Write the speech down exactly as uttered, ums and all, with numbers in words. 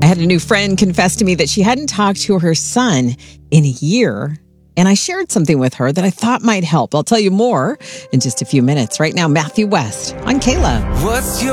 I had a new friend confess to me that she hadn't talked to her son in a year. And I shared something with her that I thought might help. I'll tell you more in just a few minutes. Right now, Matthew West on K L O V. What's your